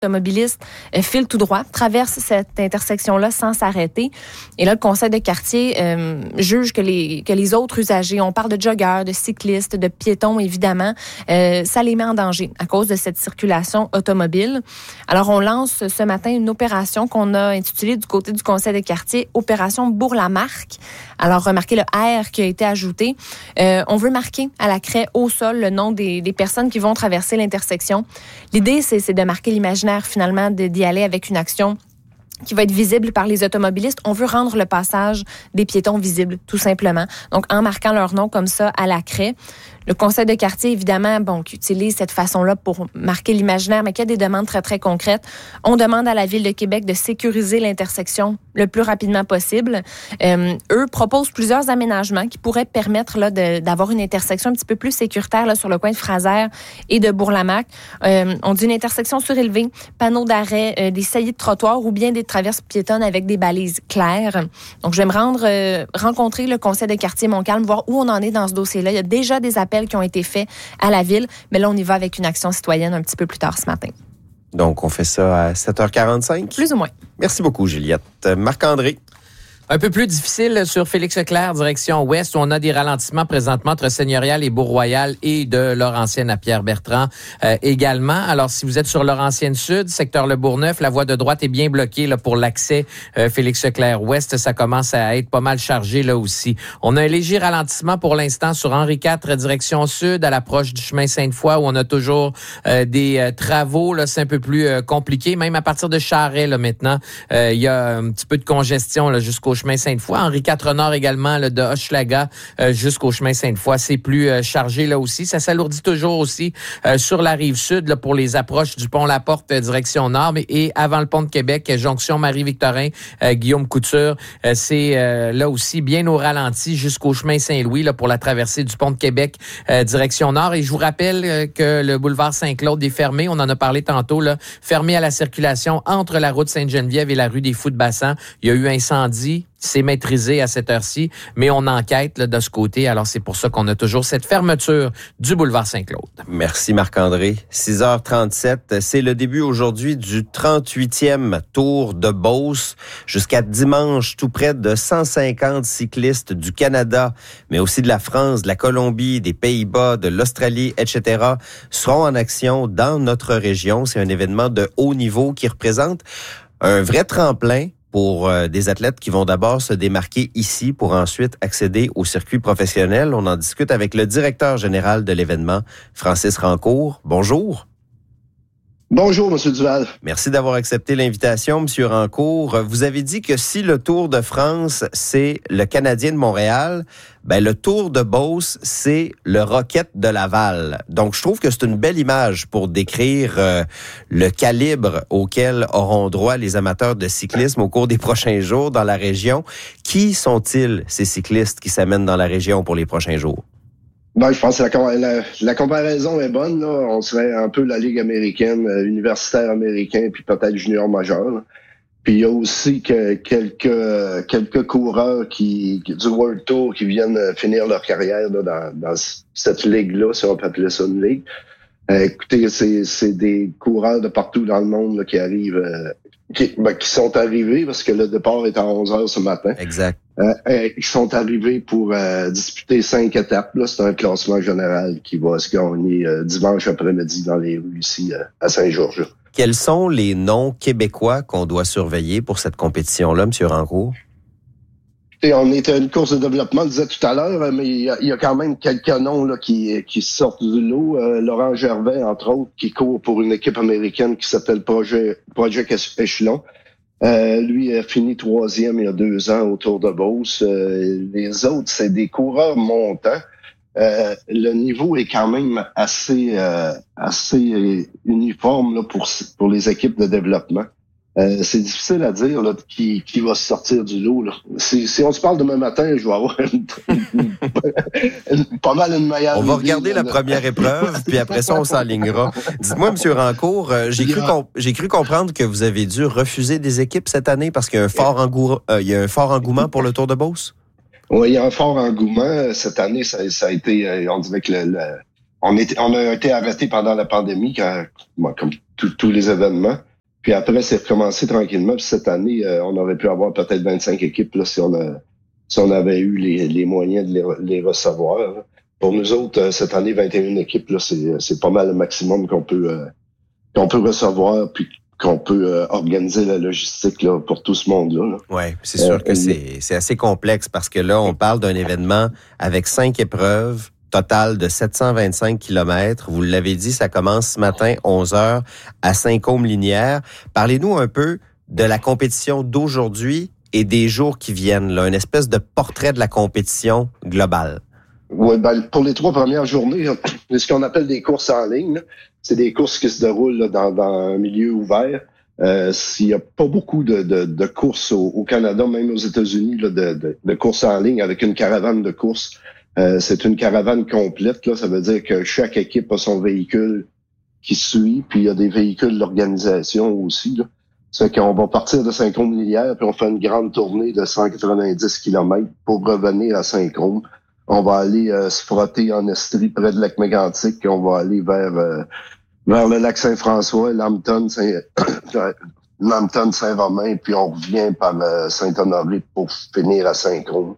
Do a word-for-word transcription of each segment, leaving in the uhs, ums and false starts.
automobilistes euh, filent tout droit, traversent cette intersection-là sans s'arrêter. Et là, le conseil de quartier euh, juge que les que les autres usagers, on parle de joggeurs, de cyclistes, de piétons, évidemment, euh, ça les met en danger à cause de cette circulation automobile. Alors, on lance ce matin une opération qu'on a intitulée du côté du conseil de quartier, Opération Bourg-la-Marque. Alors, remarquez le R qui a été ajouté. Euh, on veut marquer à la craie au sol le nom des, des personnes qui vont traverser l'intersection. L'idée, c'est, c'est de marquer l'imaginaire finalement de, d'y aller avec une action qui va être visible par les automobilistes. On veut rendre le passage des piétons visible, tout simplement. Donc, en marquant leur nom comme ça à la craie. Le conseil de quartier, évidemment, bon, qui utilise cette façon-là pour marquer l'imaginaire, mais qui a des demandes très, très concrètes. On demande à la Ville de Québec de sécuriser l'intersection le plus rapidement possible. Euh, eux proposent plusieurs aménagements qui pourraient permettre là, de, d'avoir une intersection un petit peu plus sécuritaire là, sur le coin de Fraser et de Bourg-la-Marque. Euh, on dit une intersection surélevée, panneaux d'arrêt, euh, des saillies de trottoir ou bien des traverses piétonnes avec des balises claires. Donc, je vais me rendre, euh, rencontrer le conseil de quartier Montcalm, voir où on en est dans ce dossier-là. Il y a déjà des appels qui ont été faits à la Ville, mais là, on y va avec une action citoyenne un petit peu plus tard ce matin. Donc, on fait ça à sept heures quarante-cinq? Plus ou moins. Merci beaucoup, Juliette. Marc-André. Un peu plus difficile sur Félix-Leclerc, direction ouest, où on a des ralentissements présentement entre Seigneurial et Beau-Royal et de Laurentienne à Pierre-Bertrand euh, également. Alors, si vous êtes sur Laurentienne Sud, secteur Le Bourgneuf, la voie de droite est bien bloquée là, pour l'accès euh, Félix-Leclerc ouest. Ça commence à être pas mal chargé là aussi. On a un léger ralentissement pour l'instant sur Henri quatre, direction sud, à l'approche du chemin Sainte-Foy, où on a toujours euh, des euh, travaux. Là, c'est un peu plus euh, compliqué. Même à partir de Charest, là, maintenant, euh, il y a un petit peu de congestion là, jusqu'au chemin Sainte-Foy. Henri quatre Nord également, là, de Hochelaga euh, jusqu'au chemin Sainte-Foy. C'est plus euh, chargé là aussi. Ça s'alourdit toujours aussi euh, sur la rive sud là, pour les approches du pont La Porte euh, direction nord. Mais, et avant le pont de Québec, euh, jonction Marie-Victorin, euh, Guillaume Couture, euh, c'est euh, là aussi bien au ralenti jusqu'au chemin Saint-Louis là, pour la traversée du pont de Québec euh, direction nord. Et je vous rappelle euh, que le boulevard Saint-Claude est fermé. On en a parlé tantôt, là, fermé à la circulation entre la route Sainte-Geneviève et la rue des Fous-de-Bassan. Il y a eu incendie. C'est maîtrisé à cette heure-ci, mais on enquête là, de ce côté. Alors, c'est pour ça qu'on a toujours cette fermeture du boulevard Saint-Claude. Merci Marc-André. six heures trente-sept, c'est le début aujourd'hui du trente-huitième Tour de Beauce. Jusqu'à dimanche, tout près de cent cinquante cyclistes du Canada, mais aussi de la France, de la Colombie, des Pays-Bas, de l'Australie, et cetera, seront en action dans notre région. C'est un événement de haut niveau qui représente un vrai tremplin pour euh, des athlètes qui vont d'abord se démarquer ici pour ensuite accéder au circuit professionnel. On en discute avec le directeur général de l'événement, Francis Rancourt. Bonjour. Bonjour, M. Duval. Merci d'avoir accepté l'invitation, M. Rancourt. Vous avez dit que si le Tour de France, c'est le Canadien de Montréal, ben le Tour de Beauce, c'est le Rocket de Laval. Donc, je trouve que c'est une belle image pour décrire euh, le calibre auquel auront droit les amateurs de cyclisme au cours des prochains jours dans la région. Qui sont-ils, ces cyclistes qui s'amènent dans la région pour les prochains jours? Ben, je pense que la, la, la comparaison est bonne. Là. On serait un peu la Ligue américaine, euh, universitaire américain, puis peut-être junior majeur. Là. Puis il y a aussi que quelques quelques coureurs qui, qui du World Tour qui viennent finir leur carrière là, dans, dans cette ligue-là, si on peut appeler ça une ligue. Euh, écoutez, c'est, c'est des coureurs de partout dans le monde là, qui arrivent, euh, qui, ben, qui sont arrivés parce que le départ est à onze heures ce matin. Exact. Euh, euh, ils sont arrivés pour euh, disputer cinq étapes. Là, c'est un classement général qui va se gagner euh, dimanche après-midi dans les rues ici euh, à Saint-Georges. Quels sont les noms québécois qu'on doit surveiller pour cette compétition-là, M. Rancourt? Et on est à une course de développement, je disais tout à l'heure, mais il y a, il y a quand même quelques noms là, qui, qui sortent du lot. Euh, Laurent Gervais, entre autres, qui court pour une équipe américaine qui s'appelle Project, Project Echelon. Euh, lui a fini troisième il y a deux ans au Tour de Beauce. Euh, les autres, c'est des coureurs montants. Euh, le niveau est quand même assez euh, assez uniforme là, pour pour les équipes de développement. Euh, c'est difficile à dire là, qui, qui va sortir du lot. Là. Si, si on se parle demain matin, je vais avoir une, une, une, pas mal une meilleure. On va regarder là, la première épreuve, puis après ça, on s'enlignera. Dites-moi, M. Rancourt, euh, j'ai, cru comp- j'ai cru comprendre que vous avez dû refuser des équipes cette année parce qu'il y a un fort, engou- euh, il y a un fort engouement pour le Tour de Beauce? Oui, il y a un fort engouement. Cette année, ça, ça a été, on dirait que le, le, on, était, on a été arrêté pendant la pandémie, quand, bon, comme tous les événements. Puis après, c'est recommencé tranquillement. Puis cette année, euh, on aurait pu avoir peut-être vingt-cinq équipes là, si on a, si on avait eu les, les moyens de les, les recevoir. Là. Pour nous autres, euh, cette année, vingt et une équipes, là, c'est, c'est pas mal le maximum qu'on peut euh, qu'on peut recevoir, puis qu'on peut euh, organiser la logistique là, pour tout ce monde-là. Là. Oui, c'est sûr euh, que c'est, c'est assez complexe parce que là, on parle d'un événement avec cinq épreuves, total de sept cent vingt-cinq kilomètres. Vous l'avez dit, ça commence ce matin, onze heures, à Saint-Côme-Linière. Parlez-nous un peu de la compétition d'aujourd'hui et des jours qui viennent, là, une espèce de portrait de la compétition globale. Oui, ben, pour les trois premières journées, c'est ce qu'on appelle des courses en ligne. Là. C'est des courses qui se déroulent là, dans, dans un milieu ouvert. Euh, s'il y a pas beaucoup de, de, de courses au, au Canada, même aux États-Unis, là, de, de, de courses en ligne avec une caravane de courses. Euh, c'est une caravane complète. Là, ça veut dire que chaque équipe a son véhicule qui suit, puis il y a des véhicules de l'organisation aussi. Là. Ça fait qu'on va partir de Saint-Côme-Linière, puis on fait une grande tournée de cent quatre-vingt-dix kilomètres pour revenir à Saint-Côme. On va aller euh, se frotter en Estrie près de lac Mégantic, on va aller vers euh, vers le lac Saint-François, Lambton, Saint... Lambton, Saint-Romain, puis on revient par euh, Saint-Honoré pour finir à Saint-Côme.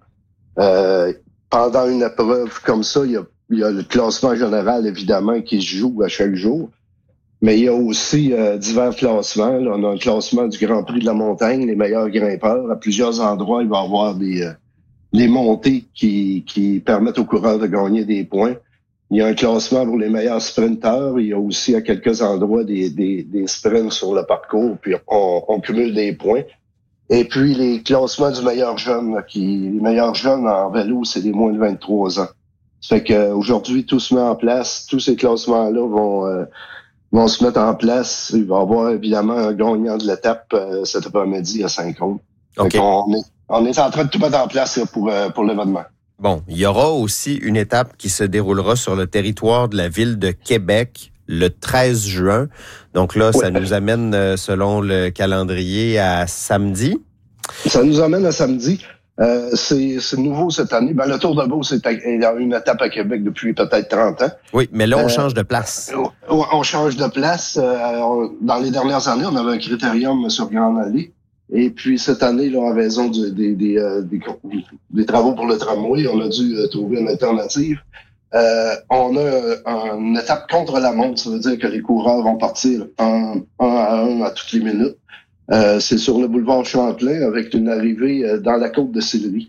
Euh, pendant une épreuve comme ça, il y a, il y a le classement général, évidemment, qui se joue à chaque jour. Mais il y a aussi euh, divers classements. Là, on a un classement du Grand Prix de la montagne, les meilleurs grimpeurs. À plusieurs endroits, il va y avoir des... Euh, les montées qui, qui permettent aux coureurs de gagner des points. Il y a un classement pour les meilleurs sprinteurs. Il y a aussi à quelques endroits des, des, des sprints sur le parcours, puis on, on cumule des points. Et puis les classements du meilleur jeune, qui les meilleurs jeunes en vélo, c'est les moins de vingt-trois ans. Ça fait qu'aujourd'hui, tout se met en place. Tous ces classements-là vont, euh, vont se mettre en place. Il va y avoir évidemment un gagnant de l'étape euh, cet après-midi à Saint-Côme. Okay. On est, on est en train de tout mettre en place là, pour, euh, pour l'événement. Bon, il y aura aussi une étape qui se déroulera sur le territoire de la ville de Québec le treize juin. Donc là, oui. Ça nous amène, selon le calendrier, à samedi. Ça nous amène à samedi. Euh, c'est, c'est nouveau cette année. Ben, le Tour de Beauce, c'est il y a une étape à Québec depuis peut-être trente ans. Oui, mais là, on euh, change de place. On, on change de place. Euh, on, dans les dernières années, on avait un critérium sur Grande Allée. Et puis cette année, là, en raison du, des, des, euh, des, des travaux pour le tramway, on a dû euh, trouver une alternative. Euh, on a euh, une étape contre la montre, ça veut dire que les coureurs vont partir un, un à un à toutes les minutes. Euh, c'est sur le boulevard Champlain avec une arrivée euh, dans la côte de Sillery.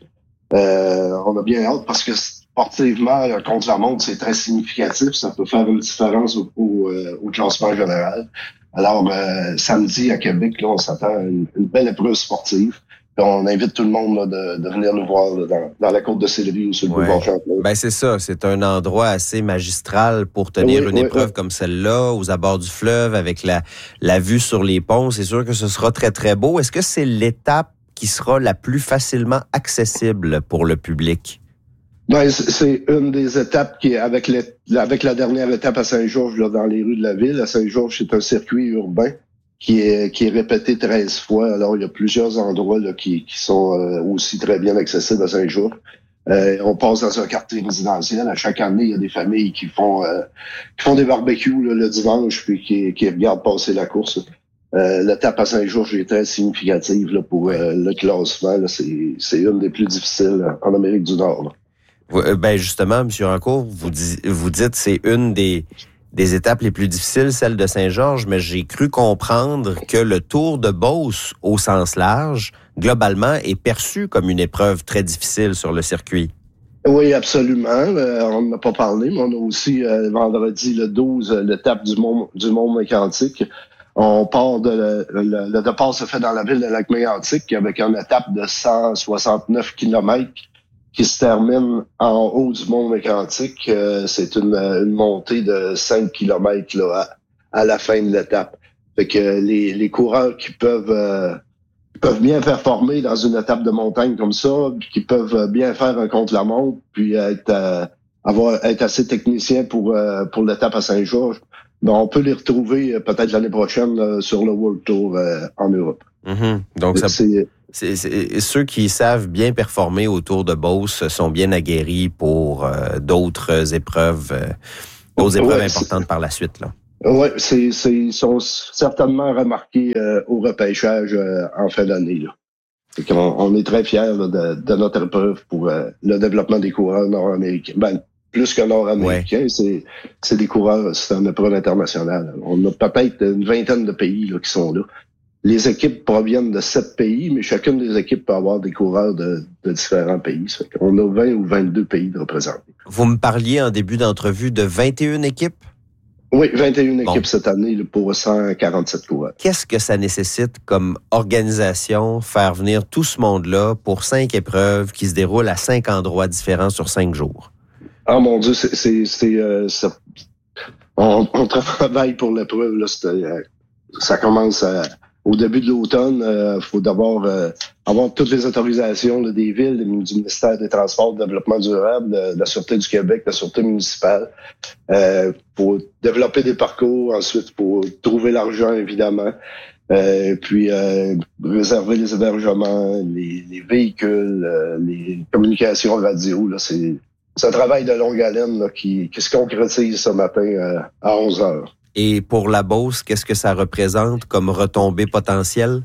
Euh, on a bien hâte parce que sportivement, contre la montre, c'est très significatif. Ça peut faire une différence au, au, euh, au classement général. Alors, euh, samedi à Québec, là, on s'attend à une, une belle épreuve sportive. Puis on invite tout le monde là, de, de venir nous voir là, dans, dans la côte de Sillery ou sur le ouais. boulevard Champlain. Ben c'est ça, c'est un endroit assez magistral pour tenir oui, une oui, épreuve oui. comme celle-là, aux abords du fleuve, avec la, la vue sur les ponts. C'est sûr que ce sera très, très beau. Est-ce que c'est l'étape qui sera la plus facilement accessible pour le public? Ben, c'est une des étapes qui est avec, les, avec la dernière étape à Saint-Georges, là, dans les rues de la ville. À Saint-Georges, c'est un circuit urbain qui est, qui est répété treize fois. Alors, il y a plusieurs endroits là, qui, qui sont euh, aussi très bien accessibles à Saint-Georges. Euh, on passe dans un quartier résidentiel. À chaque année, il y a des familles qui font euh, qui font des barbecues là, le dimanche puis qui, qui regardent passer la course. Euh, l'étape à Saint-Georges est très significative là, pour euh, le classement. Là. C'est, c'est une des plus difficiles en Amérique du Nord. Là. Ben justement, M. Rancourt, vous, dis, vous dites que c'est une des, des étapes les plus difficiles, celle de Saint-Georges, mais j'ai cru comprendre que le Tour de Beauce, au sens large, globalement, est perçu comme une épreuve très difficile sur le circuit. Oui, absolument. Euh, on n'en a pas parlé, mais on a aussi euh, vendredi le douze, l'étape du Mont, du Mont Mégantic. On part de le, le, le départ se fait dans la ville de Lac-Mégantic avec une étape de cent soixante-neuf kilomètres qui se termine en haut du Mont Mégantic. Euh, c'est une, une montée de cinq kilomètres là, à, à la fin de l'étape. Fait que les, les coureurs qui peuvent euh, peuvent bien performer dans une étape de montagne comme ça, qui peuvent bien faire un contre-la-montre, puis être euh, avoir être assez technicien pour euh, pour l'étape à Saint-Georges. Ben, on peut les retrouver euh, peut-être l'année prochaine euh, sur le World Tour euh, en Europe. Mm-hmm. Donc ça c'est C'est, c'est, ceux qui savent bien performer au Tour de Beauce sont bien aguerris pour euh, d'autres épreuves, euh, d'autres épreuves ouais, importantes par la suite. Là. Oui, c'est, c'est, ils sont certainement remarqués euh, au repêchage euh, en fin d'année. Là. Et qu'on, on est très fiers là, de, de notre épreuve pour euh, le développement des coureurs nord-américains. Ben, plus que nord-américains, ouais. c'est, c'est des coureurs, c'est une épreuve internationale. On a peut-être une vingtaine de pays là, qui sont là. Les équipes proviennent de sept pays, mais chacune des équipes peut avoir des coureurs de, de différents pays. Ça fait qu'on a vingt ou vingt-deux pays de représentés. Vous me parliez en début d'entrevue de vingt et une équipes? Oui, vingt et une bon. équipes cette année là, pour cent quarante-sept coureurs. Qu'est-ce que ça nécessite comme organisation, faire venir tout ce monde-là pour cinq épreuves qui se déroulent à cinq endroits différents sur cinq jours? Ah mon Dieu, c'est... c'est, c'est, euh, c'est... On, on travaille pour l'épreuve. Là, euh, ça commence à... Au début de l'automne, il euh, faut d'abord euh, avoir toutes les autorisations là, des villes, du ministère des Transports, du Développement durable, de, de la Sûreté du Québec, de la Sûreté municipale, euh, pour développer des parcours, ensuite pour trouver l'argent, évidemment, euh, puis euh, réserver les hébergements, les, les véhicules, euh, les communications radio. Là, c'est, c'est un travail de longue haleine là, qui, qui se concrétise ce matin euh, à onze heures. Et pour la Beauce, qu'est-ce que ça représente comme retombée potentielle?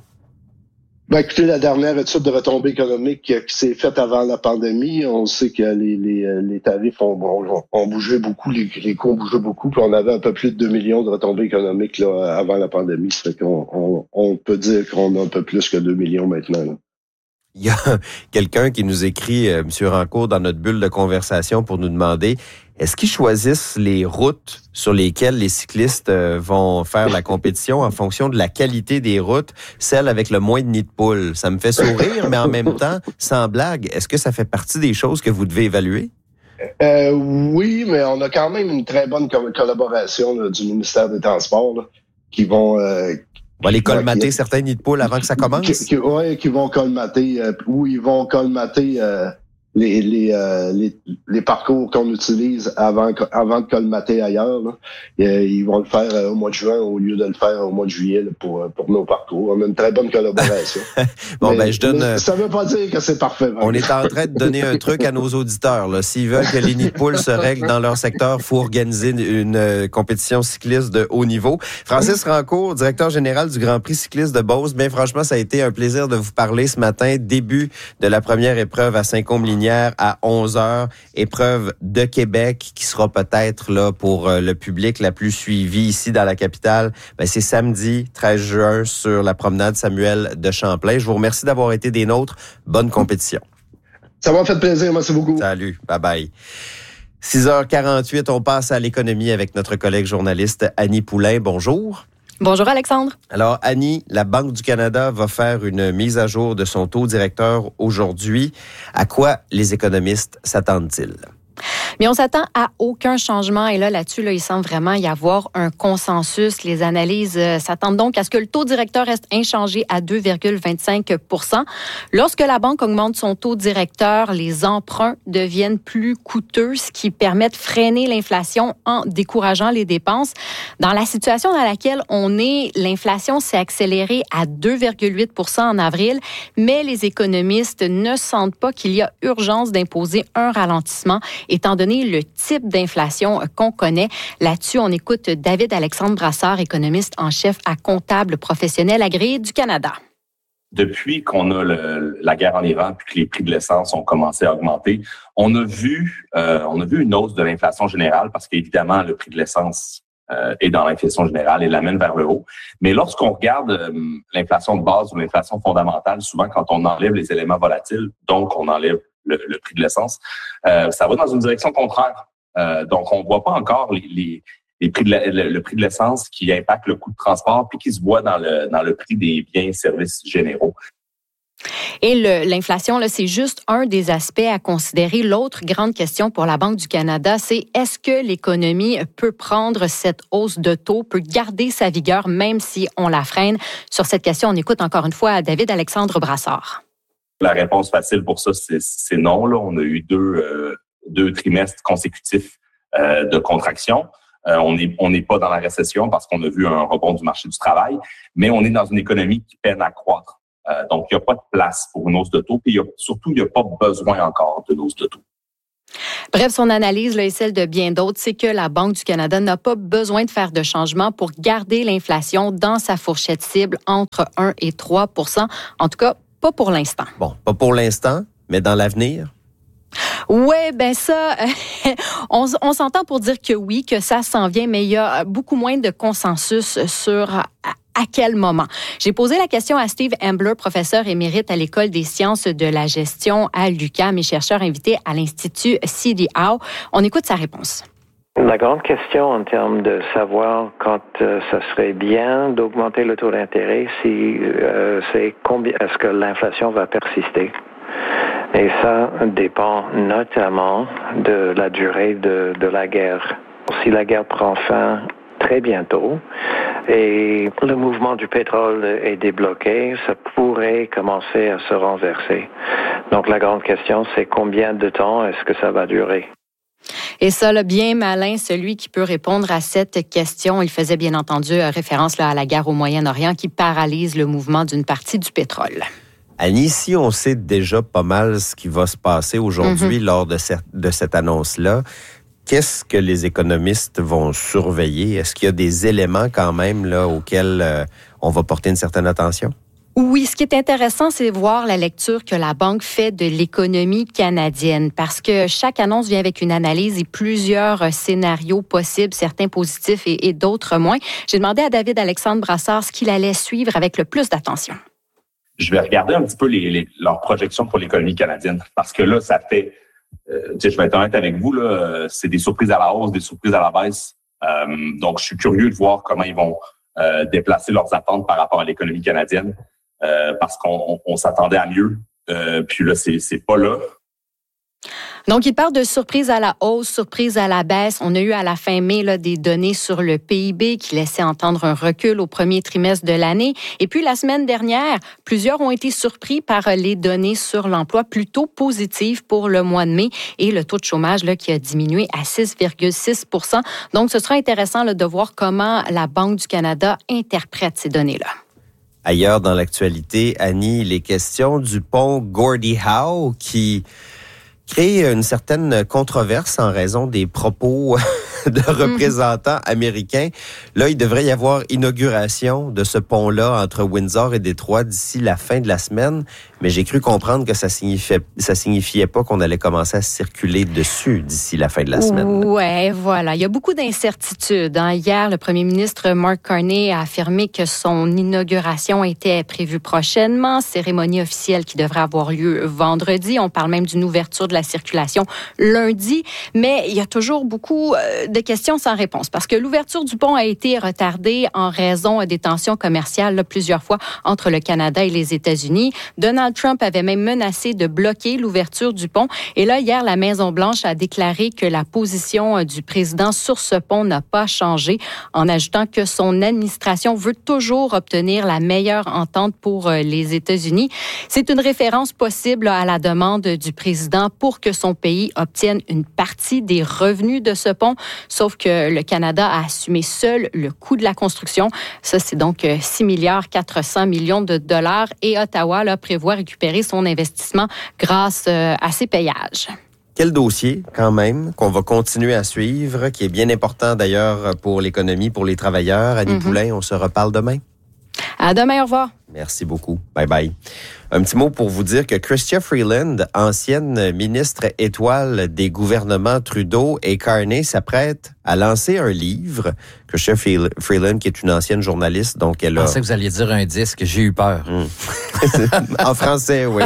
Ben, écoutez, la dernière étude de retombée économique qui, qui s'est faite avant la pandémie, on sait que les, les, les tarifs ont, ont, ont bougé beaucoup, les, les coûts ont bougé beaucoup, puis on avait un peu plus de deux millions de retombées économiques là, avant la pandémie. Ça fait qu'on on, on peut dire qu'on a un peu plus que deux millions maintenant. Là. Il y a quelqu'un qui nous écrit, euh, M. Rancourt, dans notre bulle de conversation pour nous demander est-ce qu'ils choisissent les routes sur lesquelles les cyclistes euh, vont faire la compétition en fonction de la qualité des routes, celle avec le moins de nids de poule? Ça me fait sourire, mais en même temps, sans blague, est-ce que ça fait partie des choses que vous devez évaluer? Euh, oui, mais on a quand même une très bonne co- collaboration là, du ministère des Transports là, qui vont... Euh, On va les colmater qui, certains nids de poule avant que ça commence? Qui, qui, oui, qui vont colmater, euh, ou ils vont colmater euh, les, les, euh, les, les parcours qu'on utilise avant, avant de colmater ailleurs. Là. Et, ils vont le faire euh, au mois de juin au lieu de le faire au mois de juillet là, pour, pour nos parcours. On a une très bonne collaboration. bon, mais, ben, je donne. Ça veut pas dire que c'est parfait. On est en train de donner un truc à nos auditeurs. Là. S'ils veulent que les nids de poules se règlent dans leur secteur, il faut organiser une, une euh, compétition cycliste de haut niveau. Francis Rancourt, directeur général du Grand Prix cycliste de Beauce. Bien, franchement, ça a été un plaisir de vous parler ce matin. Début de la première épreuve à Saint-Côme-Linières à onze heures. Épreuve de Québec qui sera peut-être là pour euh, le public la plus suivie ici dans la capitale. Ben, c'est samedi treize juin sur la promenade Samuel de Champlain. Je vous remercie d'avoir été des nôtres. Bonne compétition. Ça m'a fait plaisir. Merci beaucoup. Salut. Bye bye. six heures quarante-huit, on passe à l'économie avec notre collègue journaliste Annie Poulain. Bonjour. Bonjour Alexandre. Alors Annie, la Banque du Canada va faire une mise à jour de son taux directeur aujourd'hui. À quoi les économistes s'attendent-ils? Mais on s'attend à aucun changement. Et là, là-dessus, là, il semble vraiment y avoir un consensus. Les analyses euh, s'attendent donc à ce que le taux directeur reste inchangé à deux virgule vingt-cinq pour cent. Lorsque la banque augmente son taux directeur, les emprunts deviennent plus coûteux, ce qui permet de freiner l'inflation en décourageant les dépenses. Dans la situation dans laquelle on est, l'inflation s'est accélérée à deux virgule huit pour cent en avril, mais les économistes ne sentent pas qu'il y a urgence d'imposer un ralentissement, étant donné le type d'inflation qu'on connaît. Là-dessus, on écoute David-Alexandre Brassard, économiste en chef à Comptable Professionnel agréé du Canada. Depuis qu'on a le, la guerre en Iran puis que les prix de l'essence ont commencé à augmenter, on a vu euh, on a vu une hausse de l'inflation générale parce qu'évidemment, le prix de l'essence euh, est dans l'inflation générale et l'amène vers le haut. Mais lorsqu'on regarde euh, l'inflation de base ou l'inflation fondamentale, souvent quand on enlève les éléments volatiles, donc on enlève Le, le prix de l'essence, euh, ça va dans une direction contraire. Euh, donc, on ne voit pas encore les, les, les prix de la, le, le prix de l'essence qui impacte le coût de transport puis qui se voit dans le, dans le prix des biens et services généraux. Et le, l'inflation, là, c'est juste un des aspects à considérer. L'autre grande question pour la Banque du Canada, c'est est-ce que l'économie peut prendre cette hausse de taux, peut garder sa vigueur même si on la freine? Sur cette question, on écoute encore une fois David-Alexandre Brassard. La réponse facile pour ça, c'est, c'est non. Là, on a eu deux, euh, deux trimestres consécutifs euh, de contraction. Euh, on n'est on n'est pas dans la récession parce qu'on a vu un rebond du marché du travail, mais on est dans une économie qui peine à croître. Euh, donc, il n'y a pas de place pour une hausse de taux, puis il y a, surtout, il n'y a pas besoin encore d'une hausse de taux. Bref, son analyse là, et celle de bien d'autres, c'est que la Banque du Canada n'a pas besoin de faire de changements pour garder l'inflation dans sa fourchette cible entre un et trois pour cent. En tout cas, pas pour l'instant. Bon, pas pour l'instant, mais dans l'avenir? Oui, ben ça, on, on s'entend pour dire que oui, que ça s'en vient, mais il y a beaucoup moins de consensus sur à, à quel moment. J'ai posé la question à Steve Ambler, professeur émérite à l'École des sciences de la gestion à l'U Q A M et chercheur invité à l'Institut C D Howe. On écoute sa réponse. La grande question en termes de savoir quand euh, ça serait bien d'augmenter le taux d'intérêt, si, euh, c'est combien est-ce que l'inflation va persister. Et ça dépend notamment de la durée de, de la guerre. Si la guerre prend fin très bientôt et le mouvement du pétrole est débloqué, ça pourrait commencer à se renverser. Donc la grande question, c'est combien de temps est-ce que ça va durer? Et ça, là, bien malin, celui qui peut répondre à cette question. Il faisait bien entendu référence là, à la guerre au Moyen-Orient qui paralyse le mouvement d'une partie du pétrole. Annie, si on sait déjà pas mal ce qui va se passer aujourd'hui mm-hmm. lors de cette, de cette annonce-là, qu'est-ce que les économistes vont surveiller? Est-ce qu'il y a des éléments quand même là, auxquels euh, on va porter une certaine attention? Oui, ce qui est intéressant, c'est voir la lecture que la Banque fait de l'économie canadienne, parce que chaque annonce vient avec une analyse et plusieurs scénarios possibles, certains positifs et, et d'autres moins. J'ai demandé à David Alexandre Brassard ce qu'il allait suivre avec le plus d'attention. Je vais regarder un petit peu les, les, leurs projections pour l'économie canadienne, parce que là, ça fait, euh, tu sais, je vais être honnête avec vous, là, c'est des surprises à la hausse, des surprises à la baisse. Euh, donc, je suis curieux de voir comment ils vont euh, déplacer leurs attentes par rapport à l'économie canadienne, euh, parce qu'on on, on s'attendait à mieux. Euh, puis là, c'est, c'est pas là. Donc, il parle de surprise à la hausse, surprise à la baisse. On a eu à la fin mai là, des données sur le P I B qui laissaient entendre un recul au premier trimestre de l'année. Et puis, la semaine dernière, plusieurs ont été surpris par les données sur l'emploi plutôt positives pour le mois de mai et le taux de chômage là, qui a diminué à six virgule six pour cent. Donc, ce sera intéressant là, de voir comment la Banque du Canada interprète ces données-là. Ailleurs dans l'actualité, Annie, les questions du pont Gordie Howe qui crée une certaine controverse en raison des propos de représentants mm-hmm. américains. Là, il devrait y avoir inauguration de ce pont-là entre Windsor et Détroit d'ici la fin de la semaine, mais j'ai cru comprendre que ça signifiait, ça signifiait pas qu'on allait commencer à circuler dessus d'ici la fin de la semaine. Ouais, voilà. Il y a beaucoup d'incertitudes. Hein. Hier, le premier ministre Mark Carney a affirmé que son inauguration était prévue prochainement, cérémonie officielle qui devrait avoir lieu vendredi. On parle même d'une ouverture de la circulation lundi, mais il y a toujours beaucoup de questions sans réponse parce que l'ouverture du pont a été retardée en raison des tensions commerciales là, plusieurs fois entre le Canada et les États-Unis. Donald Trump avait même menacé de bloquer l'ouverture du pont. Et là, hier, la Maison-Blanche a déclaré que la position du président sur ce pont n'a pas changé, en ajoutant que son administration veut toujours obtenir la meilleure entente pour les États-Unis. C'est une référence possible à la demande du président pour que son pays obtienne une partie des revenus de ce pont, sauf que le Canada a assumé seul le coût de la construction. Ça, c'est donc six milliards quatre cents millions de dollars et Ottawa là, prévoit récupérer son investissement grâce à ces payages. Quel dossier, quand même, qu'on va continuer à suivre, qui est bien important d'ailleurs pour l'économie, pour les travailleurs. Annie mm-hmm. Poulain, on se reparle demain. À demain, au revoir. Merci beaucoup. Bye bye. Un petit mot pour vous dire que Chrystia Freeland, ancienne ministre étoile des gouvernements Trudeau et Carney, s'apprête à lancer un livre. Chrystia Freeland, qui est une ancienne journaliste, donc elle a... Je pensais que vous alliez dire un disque, j'ai eu peur. Mmh. En français, oui.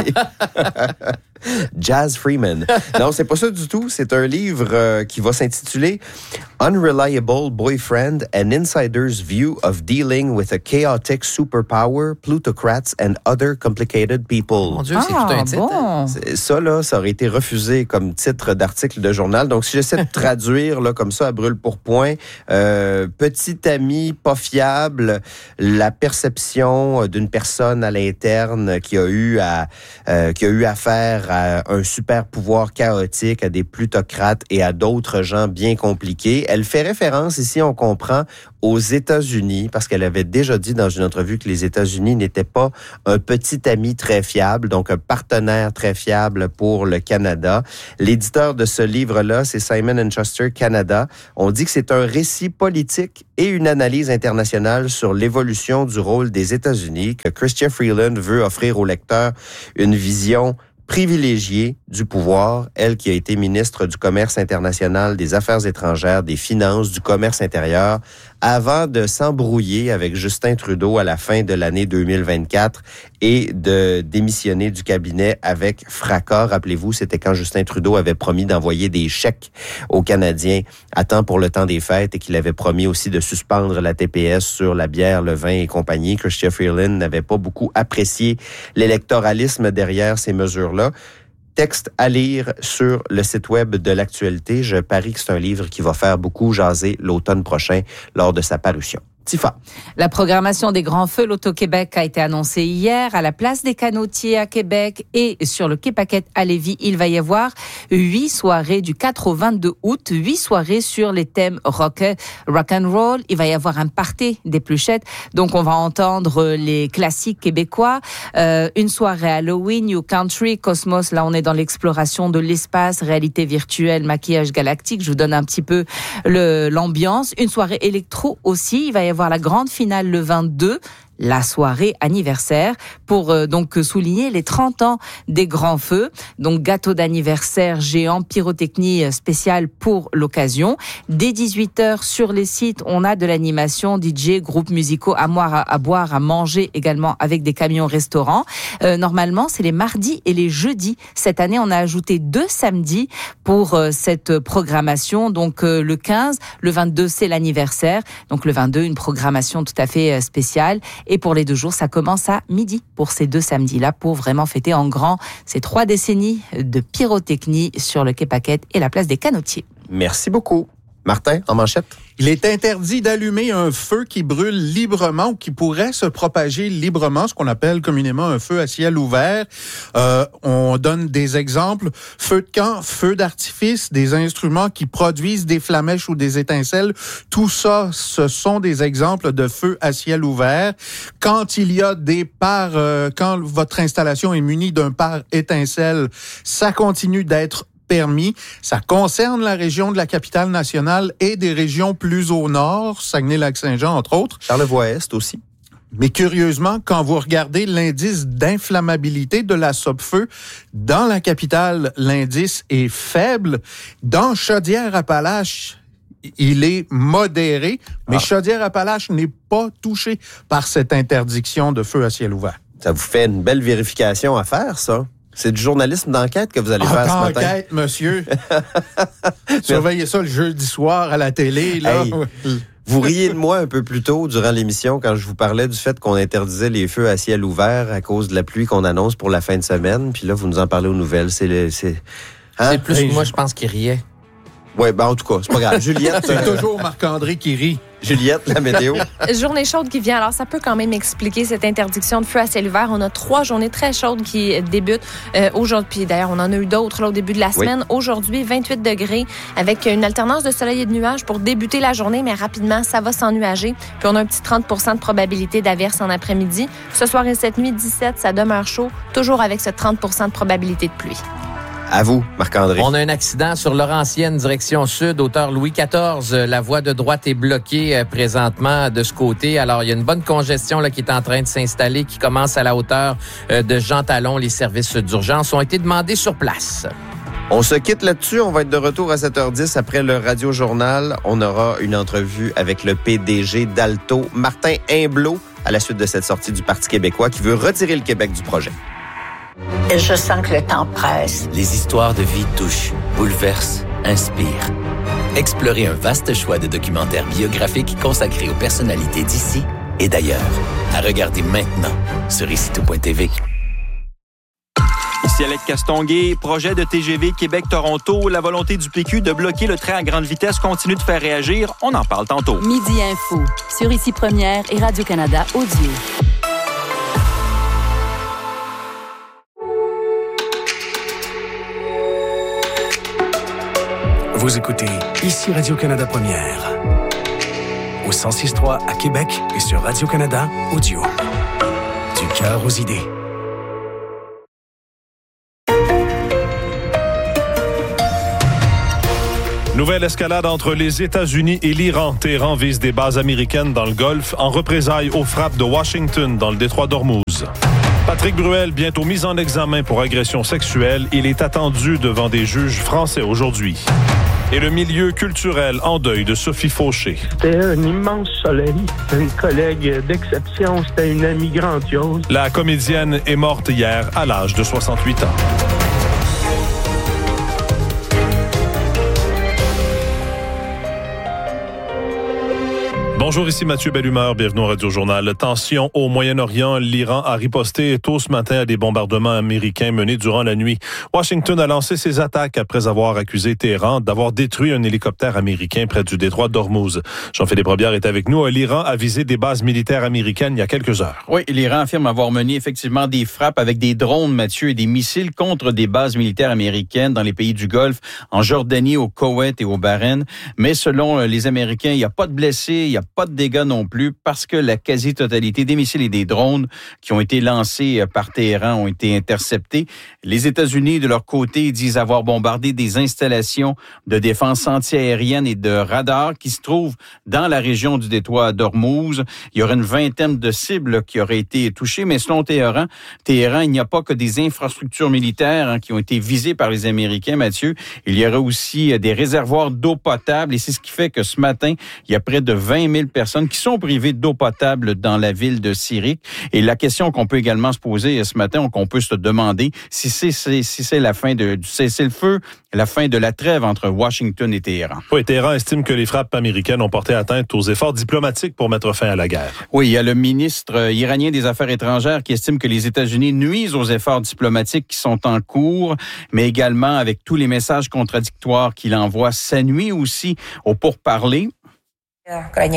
Jazz Freeman. Non, c'est pas ça du tout. C'est un livre euh, qui va s'intituler Unreliable Boyfriend, an Insider's View of Dealing with a Chaotic Superpower, Plutocrats and Other Complicated People. Mon Dieu, c'est ah, tout un titre. Bon. Ça, là, ça aurait été refusé comme titre d'article de journal. Donc, si j'essaie de traduire là, comme ça à brûle pour point, euh, petit ami pas fiable, la perception d'une personne à l'interne qui a eu à euh, qui a eu affaire à un super pouvoir chaotique, à des plutocrates et à d'autres gens bien compliqués. Elle fait référence ici, on comprend, aux États-Unis, parce qu'elle avait déjà dit dans une entrevue que les États-Unis n'étaient pas un petit ami très fiable, donc un partenaire très fiable pour le Canada. L'éditeur de ce livre-là, c'est Simon and Schuster Canada. On dit que c'est un récit politique et une analyse internationale sur l'évolution du rôle des États-Unis, que Chrystia Freeland veut offrir aux lecteurs une vision privilégiée du pouvoir, elle qui a été ministre du Commerce international, des Affaires étrangères, des Finances, du Commerce intérieur, avant de s'embrouiller avec Justin Trudeau à la fin de l'année deux mille vingt-quatre et de démissionner du cabinet avec fracas. Rappelez-vous, c'était quand Justin Trudeau avait promis d'envoyer des chèques aux Canadiens à temps pour le temps des fêtes et qu'il avait promis aussi de suspendre la T P S sur la bière, le vin et compagnie. Chrystia Freeland n'avait pas beaucoup apprécié l'électoralisme derrière ces mesures-là. Texte à lire sur le site web de l'actualité. Je parie que c'est un livre qui va faire beaucoup jaser l'automne prochain lors de sa parution. Tifa. La programmation des Grands Feux l'Auto-Québec a été annoncée hier à la place des Canotiers à Québec et sur le Quai Paquette à Lévis. Il va y avoir huit soirées du quatre au vingt-deux août, huit soirées sur les thèmes rock, rock and roll. Il va y avoir un party d'épluchettes. Donc, on va entendre les classiques québécois. Euh, une soirée Halloween, New Country, Cosmos. Là, on est dans l'exploration de l'espace, réalité virtuelle, maquillage galactique. Je vous donne un petit peu le, l'ambiance. Une soirée électro aussi. Il va y avoir voir la grande finale le vingt-deux, la soirée anniversaire, pour euh, donc souligner les trente ans des Grands Feux. Donc gâteau d'anniversaire géant, pyrotechnie spéciale pour l'occasion. Dès dix-huit heures sur les sites, on a de l'animation, D J, groupes musicaux à boire, à, à boire, à manger également avec des camions restaurants. Euh, normalement, c'est les mardis et les jeudis. Cette année, on a ajouté deux samedis pour euh, cette programmation. Donc euh, le quinze, le vingt-deux, c'est l'anniversaire. Donc le vingt-deux, une programmation tout à fait euh, spéciale. Et pour les deux jours, ça commence à midi pour ces deux samedis-là pour vraiment fêter en grand ces trois décennies de pyrotechnie sur le Quai Paquette et la place des Canotiers. Merci beaucoup. Martin, en manchette. Il est interdit d'allumer un feu qui brûle librement ou qui pourrait se propager librement, ce qu'on appelle communément un feu à ciel ouvert. Euh, on donne des exemples. Feu de camp, feu d'artifice, des instruments qui produisent des flamèches ou des étincelles. Tout ça, ce sont des exemples de feux à ciel ouvert. Quand il y a des pares, euh, quand votre installation est munie d'un pare étincelle, ça continue d'être permis. Ça concerne la région de la capitale nationale et des régions plus au nord, Saguenay-Lac-Saint-Jean, entre autres. Charlevoix-Est aussi. Mais curieusement, quand vous regardez l'indice d'inflammabilité de la Sopfeu, dans la capitale, l'indice est faible. Dans Chaudière-Appalaches, il est modéré, mais ah. Chaudière-Appalaches n'est pas touché par cette interdiction de feu à ciel ouvert. Ça vous fait une belle vérification à faire, ça? C'est du journalisme d'enquête que vous allez ah, faire ce matin. D'enquête, monsieur. Surveillez ça le jeudi soir à la télé. Là. Hey, vous riez de moi un peu plus tôt durant l'émission quand je vous parlais du fait qu'on interdisait les feux à ciel ouvert à cause de la pluie qu'on annonce pour la fin de semaine. Puis là, vous nous en parlez aux nouvelles. C'est, le, c'est... Hein? C'est plus hey, que moi, je pense qu'il riait. Oui, ben en tout cas, c'est pas grave. Juliette... c'est euh... toujours Marc-André qui rit. Juliette, la météo. Journée chaude qui vient. Alors, ça peut quand même expliquer cette interdiction de feu à ciel ouvert. On a trois journées très chaudes qui débutent euh, aujourd'hui. Puis d'ailleurs, on en a eu d'autres là, au début de la semaine. Oui. Aujourd'hui, vingt-huit degrés avec une alternance de soleil et de nuages pour débuter la journée, mais rapidement, ça va s'ennuager. Puis on a un petit trente pour cent de probabilité d'averse en après-midi. Ce soir et cette nuit, dix-sept, ça demeure chaud, toujours avec ce trente pour cent de probabilité de pluie. À vous, Marc-André. On a un accident sur Laurentienne, direction sud, hauteur Louis quatorze. La voie de droite est bloquée euh, présentement de ce côté. Alors, il y a une bonne congestion là, qui est en train de s'installer, qui commence à la hauteur euh, de Jean Talon. Les services d'urgence ont été demandés sur place. On se quitte là-dessus. On va être de retour à sept heures dix après le Radio-Journal. On aura une entrevue avec le P D G d'Alto, Martin Imblot, à la suite de cette sortie du Parti québécois qui veut retirer le Québec du projet. Je sens que le temps presse. Les histoires de vie touchent, bouleversent, inspirent. Explorez un vaste choix de documentaires biographiques consacrés aux personnalités d'ici et d'ailleurs. À regarder maintenant sur ici tout point t v. Ici Alec Castonguay, projet de T G V Québec-Toronto. La volonté du P Q de bloquer le train à grande vitesse continue de faire réagir. On en parle tantôt. Midi Info, sur Ici Première et Radio-Canada Audio. Vous écoutez ici Radio-Canada Première. Au cent six trois à Québec et sur Radio-Canada Audio. Du cœur aux idées. Nouvelle escalade entre les États-Unis et l'Iran. Téhéran vise des bases américaines dans le Golfe en représailles aux frappes de Washington dans le détroit d'Ormuz. Patrick Bruel, bientôt mis en examen pour agression sexuelle. Il est attendu devant des juges français aujourd'hui. Et le milieu culturel en deuil de Sophie Fauché. C'était un immense soleil, une collègue d'exception, c'était une amie grandiose. La comédienne est morte hier à l'âge de soixante-huit ans. Bonjour, ici Mathieu Bellumeur, bienvenue au Radio-Journal. Tension au Moyen-Orient, l'Iran a riposté tôt ce matin à des bombardements américains menés durant la nuit. Washington a lancé ses attaques après avoir accusé Téhéran d'avoir détruit un hélicoptère américain près du détroit d'Ormuz. Jean-Philippe Robillard est avec nous. L'Iran a visé des bases militaires américaines il y a quelques heures. Oui, l'Iran affirme avoir mené effectivement des frappes avec des drones, Mathieu, et des missiles contre des bases militaires américaines dans les pays du Golfe, en Jordanie, au Koweït et au Bahreïn. Mais selon les Américains, il n'y a pas de blessés, il n'y a pas de dégâts non plus parce que la quasi-totalité des missiles et des drones qui ont été lancés par Téhéran ont été interceptés. Les États-Unis, de leur côté, disent avoir bombardé des installations de défense antiaérienne et de radars qui se trouvent dans la région du détroit d'Ormuz. Il y aurait une vingtaine de cibles qui auraient été touchées, mais selon Téhéran, Téhéran, il n'y a pas que des infrastructures militaires hein, qui ont été visées par les Américains, Mathieu. Il y aurait aussi des réservoirs d'eau potable et c'est ce qui fait que ce matin, il y a près de vingt mille personnes qui sont privées d'eau potable dans la ville de Sirik. Et la question qu'on peut également se poser ce matin, qu'on peut se demander, si c'est, c'est, si c'est la fin de, du cessez-le-feu, la fin de la trêve entre Washington et Téhéran. Oui, Téhéran estime que les frappes américaines ont porté atteinte aux efforts diplomatiques pour mettre fin à la guerre. Oui, il y a le ministre iranien des Affaires étrangères qui estime que les États-Unis nuisent aux efforts diplomatiques qui sont en cours, mais également avec tous les messages contradictoires qu'il envoie, ça nuit aussi aux pourparlers. Celle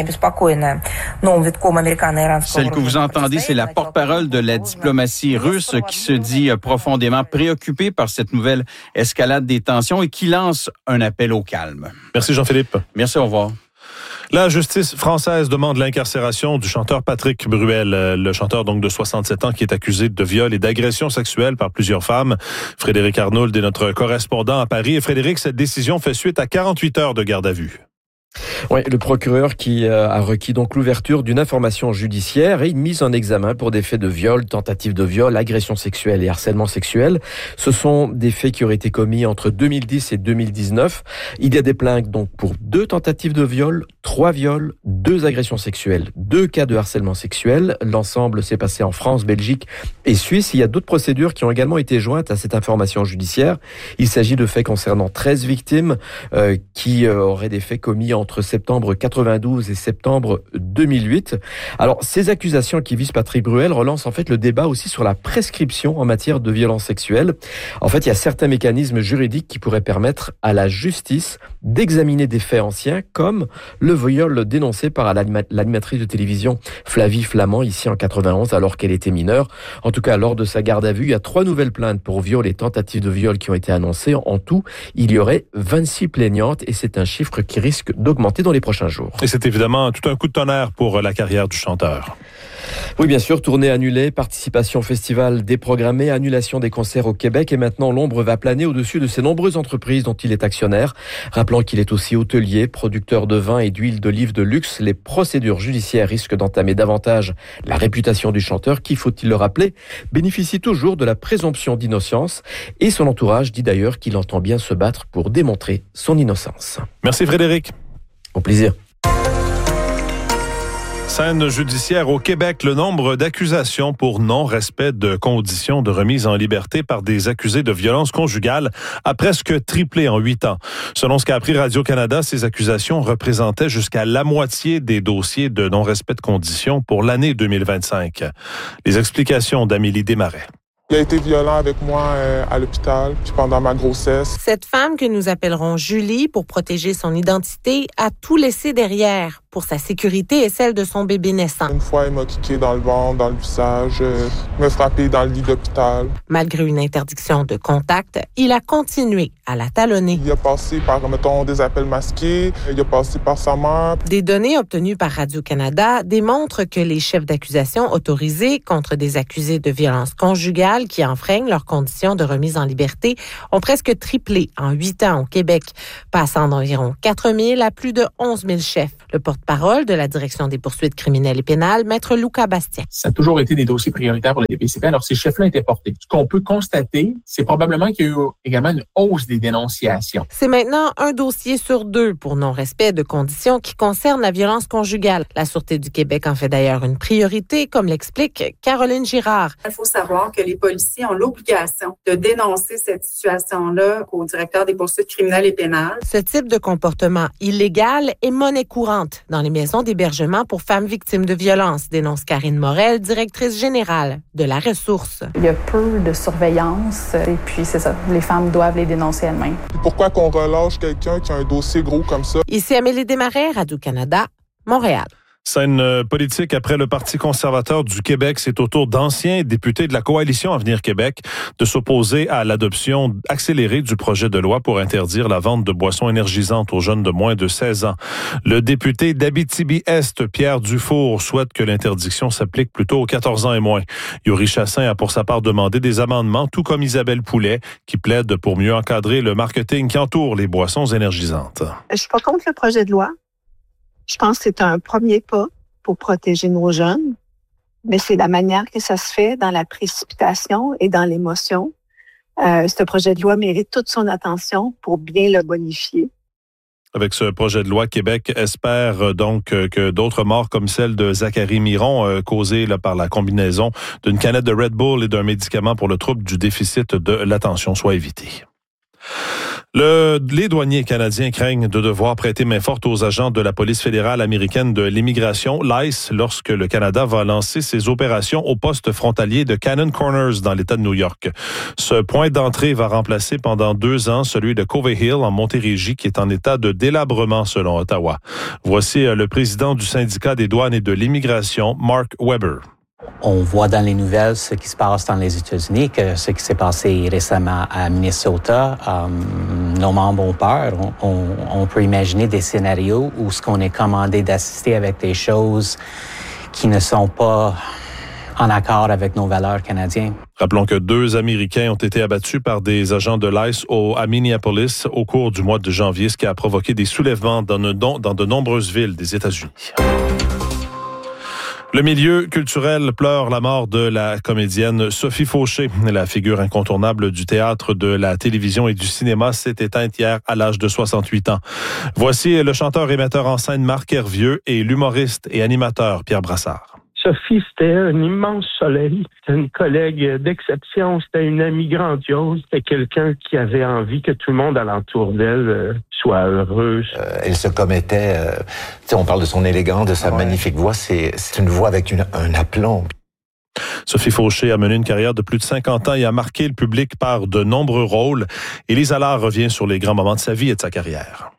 que vous entendez, c'est la porte-parole de la diplomatie russe qui se dit profondément préoccupée par cette nouvelle escalade des tensions et qui lance un appel au calme. Merci Jean-Philippe. Merci, au revoir. La justice française demande l'incarcération du chanteur Patrick Bruel, le chanteur donc de soixante-sept ans qui est accusé de viol et d'agression sexuelle par plusieurs femmes. Frédéric Arnould est notre correspondant à Paris. Et Frédéric, cette décision fait suite à quarante-huit heures de garde à vue. Oui, le procureur qui a requis donc l'ouverture d'une information judiciaire et une mise en examen pour des faits de viol, tentative de viol, agression sexuelle et harcèlement sexuel. Ce sont des faits qui auraient été commis entre deux mille dix et deux mille dix-neuf. Il y a des plaintes donc pour deux tentatives de viol, trois viols, deux agressions sexuelles, deux cas de harcèlement sexuel. L'ensemble s'est passé en France, Belgique et Suisse. Il y a d'autres procédures qui ont également été jointes à cette information judiciaire. Il s'agit de faits concernant treize victimes euh, qui euh, auraient des faits commis en entre septembre quatre-vingt-douze et septembre deux mille huit. Alors, ces accusations qui visent Patrick Bruel relancent en fait le débat aussi sur la prescription en matière de violences sexuelles. En fait, il y a certains mécanismes juridiques qui pourraient permettre à la justice d'examiner des faits anciens, comme le viol dénoncé par l'animatrice de télévision Flavie Flament, ici en quatre-vingt-onze, alors qu'elle était mineure. En tout cas, lors de sa garde à vue, il y a trois nouvelles plaintes pour viol et tentatives de viol qui ont été annoncées. En tout, il y aurait vingt-six plaignantes et c'est un chiffre qui risque d'augmenter dans les prochains jours. Et c'est évidemment tout un coup de tonnerre pour la carrière du chanteur. Oui, bien sûr, tournée annulée, participation au festival déprogrammée, annulation des concerts au Québec et maintenant l'ombre va planer au-dessus de ces nombreuses entreprises dont il est actionnaire. Rappelant qu'il est aussi hôtelier, producteur de vin et d'huile d'olive de luxe, les procédures judiciaires risquent d'entamer davantage la réputation du chanteur qui, faut-il le rappeler, bénéficie toujours de la présomption d'innocence et son entourage dit d'ailleurs qu'il entend bien se battre pour démontrer son innocence. Merci Frédéric. Au plaisir. Scène judiciaire au Québec, le nombre d'accusations pour non-respect de conditions de remise en liberté par des accusés de violence conjugale a presque triplé en huit ans. Selon ce qu'a appris Radio-Canada, ces accusations représentaient jusqu'à la moitié des dossiers de non-respect de conditions pour l'année deux mille vingt-cinq. Les explications d'Amélie Desmarais. Il a été violent avec moi euh, à l'hôpital, puis pendant ma grossesse. Cette femme que nous appellerons Julie pour protéger son identité a tout laissé derrière pour sa sécurité et celle de son bébé naissant. Une fois, il m'a kické dans le ventre, dans le visage, euh, me frappé dans le lit d'hôpital. Malgré une interdiction de contact, il a continué à la talonner. Il a passé par, mettons, des appels masqués, il a passé par sa mère. Des données obtenues par Radio-Canada démontrent que les chefs d'accusation autorisés contre des accusés de violences conjugales qui enfreignent leurs conditions de remise en liberté ont presque triplé en huit ans au Québec, passant d'environ quatre mille à plus de onze mille chefs. Le porte-parole de la Direction des poursuites criminelles et pénales, Maître Luca Bastien. Ça a toujours été des dossiers prioritaires pour la D P C P. Alors, ces chefs-là étaient portés. Ce qu'on peut constater, c'est probablement qu'il y a eu également une hausse des dénonciations. C'est maintenant un dossier sur deux pour non-respect de conditions qui concernent la violence conjugale. La Sûreté du Québec en fait d'ailleurs une priorité, comme l'explique Caroline Girard. Il faut savoir que les policiers ont l'obligation de dénoncer cette situation-là au directeur des poursuites criminelles et pénales. Ce type de comportement illégal est monnaie courante dans les maisons d'hébergement pour femmes victimes de violences, dénonce Karine Morel, directrice générale de la ressource. Il y a peu de surveillance et puis c'est ça, les femmes doivent les dénoncer elles-mêmes. Pourquoi qu'on relâche quelqu'un qui a un dossier gros comme ça? Ici Amélie Desmarais, Radio-Canada, Montréal. Scène politique après le Parti conservateur du Québec, c'est au tour d'anciens députés de la coalition Avenir Québec de s'opposer à l'adoption accélérée du projet de loi pour interdire la vente de boissons énergisantes aux jeunes de moins de seize ans. Le député d'Abitibi-Est, Pierre Dufour, souhaite que l'interdiction s'applique plutôt aux quatorze ans et moins. Yuri Chassin a pour sa part demandé des amendements, tout comme Isabelle Poulet, qui plaide pour mieux encadrer le marketing qui entoure les boissons énergisantes. Je suis pas contre le projet de loi. Je pense que c'est un premier pas pour protéger nos jeunes, mais c'est la manière que ça se fait dans la précipitation et dans l'émotion. Euh, ce projet de loi mérite toute son attention pour bien le bonifier. Avec ce projet de loi, Québec espère donc que d'autres morts comme celle de Zachary Miron, causée là, par la combinaison d'une canette de Red Bull et d'un médicament pour le trouble du déficit de l'attention soient évitées. Le, les douaniers canadiens craignent de devoir prêter main forte aux agents de la police fédérale américaine de l'immigration, l'I C E, lorsque le Canada va lancer ses opérations au poste frontalier de Cannon Corners dans l'État de New York. Ce point d'entrée va remplacer pendant deux ans celui de Covey Hill en Montérégie qui est en état de délabrement selon Ottawa. Voici le président du syndicat des douanes et de l'immigration, Mark Weber. On voit dans les nouvelles ce qui se passe dans les États-Unis, que ce qui s'est passé récemment à Minnesota. Um, nos membres ont peur. On, on, on peut imaginer des scénarios où ce qu'on est commandé d'assister avec des choses qui ne sont pas en accord avec nos valeurs canadiennes. Rappelons que deux Américains ont été abattus par des agents de l'I C E au, à Minneapolis au cours du mois de janvier, ce qui a provoqué des soulèvements dans, dans de nombreuses villes des États-Unis. Le milieu culturel pleure la mort de la comédienne Sophie Fauché. La figure incontournable du théâtre, de la télévision et du cinéma s'est éteinte hier à l'âge de soixante-huit ans. Voici le chanteur et metteur en scène Marc Hervieux et l'humoriste et animateur Pierre Brassard. Sophie, c'était un immense soleil. C'était une collègue d'exception. C'était une amie grandiose. C'était quelqu'un qui avait envie que tout le monde alentour d'elle euh, soit heureux. Euh, elle se commettait... Euh, tu sais, on parle de son élégance, de sa ouais. magnifique voix. C'est, c'est une voix avec une, un aplomb. Sophie Fauché a mené une carrière de plus de cinquante ans et a marqué le public par de nombreux rôles. Élise Allard revient sur les grands moments de sa vie et de sa carrière.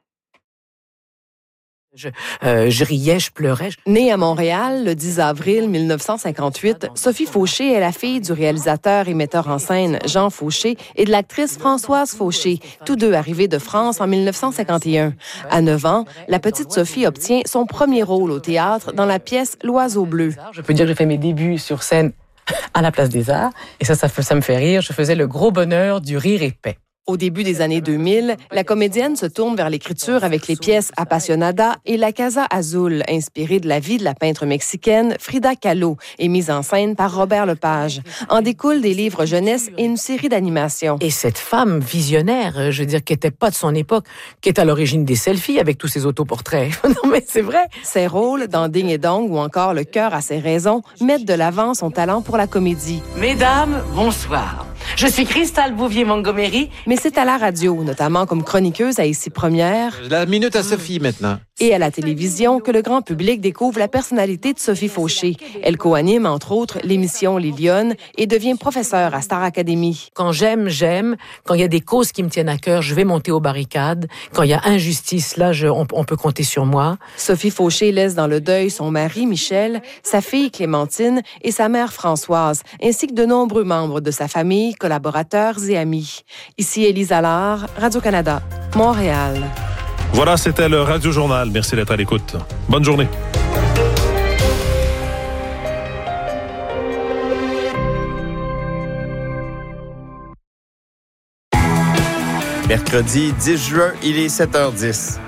Je, euh, je riais, je pleurais. Née à Montréal le dix avril mille neuf cent cinquante-huit, Sophie Fauché est la fille du réalisateur et metteur en scène Jean Fauché et de l'actrice Françoise Fauché, tous deux arrivés de France en mille neuf cent cinquante et un. À neuf ans, la petite Sophie obtient son premier rôle au théâtre dans la pièce L'Oiseau bleu. Je peux dire que j'ai fait mes débuts sur scène à la Place des Arts et ça, ça, ça me fait rire. Je faisais le gros bonheur du rire épais. Au début des années deux mille, la comédienne se tourne vers l'écriture avec les pièces Apasionada et La Casa Azul, inspirée de la vie de la peintre mexicaine Frida Kahlo et mise en scène par Robert Lepage. En découlent des livres jeunesse et une série d'animations. Et cette femme visionnaire, je veux dire, qui n'était pas de son époque, qui est à l'origine des selfies avec tous ces autoportraits. Non, mais c'est vrai. Ses rôles dans Ding et Dong ou encore Le cœur a ses raisons mettent de l'avant son talent pour la comédie. Mesdames, bonsoir. Je suis Cristal Bouvier-Montgomery. Mais c'est à la radio, notamment comme chroniqueuse à Ici Première. La minute à Sophie maintenant. Et à la télévision, que le grand public découvre la personnalité de Sophie Fauché. Elle co-anime, entre autres, l'émission Les Lyonnes et devient professeure à Star Academy. Quand j'aime, j'aime. Quand il y a des causes qui me tiennent à cœur, je vais monter aux barricades. Quand il y a injustice, là, je, on, on peut compter sur moi. Sophie Fauché laisse dans le deuil son mari Michel, sa fille Clémentine et sa mère Françoise, ainsi que de nombreux membres de sa famille, collaborateurs et amis. Ici Élise Allard, Radio-Canada, Montréal. Voilà, c'était le Radio Journal. Merci d'être à l'écoute. Bonne journée. Mercredi dix juin, il est sept heures dix.